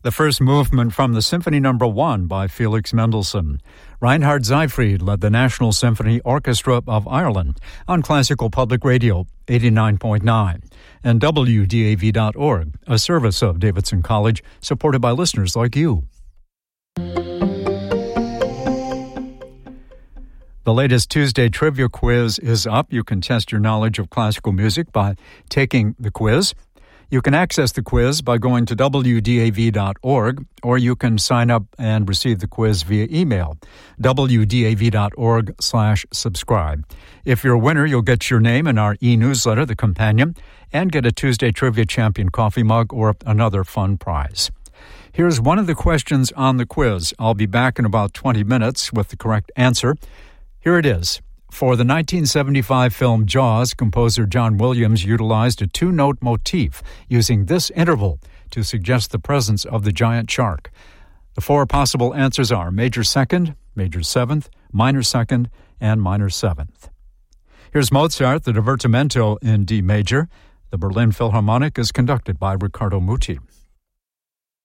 The first movement from the Symphony No. 1 by Felix Mendelssohn. Reinhard Seyfried led the National Symphony Orchestra of Ireland on Classical Public Radio 89.9 and WDAV.org, a service of Davidson College supported by listeners like you. The latest Tuesday trivia quiz is up. You can test your knowledge of classical music by taking the quiz. You can access the quiz by going to WDAV.org, or you can sign up and receive the quiz via email, WDAV.org/subscribe. If you're a winner, you'll get your name in our e-newsletter, The Companion, and get a Tuesday Trivia Champion coffee mug or another fun prize. Here's one of the questions on the quiz. I'll be back in about 20 minutes with the correct answer. Here it is. For the 1975 film Jaws, composer John Williams utilized a two-note motif using this interval to suggest the presence of the giant shark. The four possible answers are major second, major seventh, minor second, and minor seventh. Here's Mozart, the Divertimento in D major. The Berlin Philharmonic is conducted by Riccardo Muti.